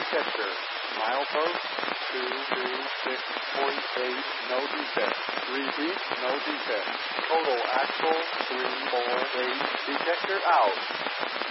detector. Milepost 226.8, no defect. Repeat, no defect. Total axle 348. Detector out.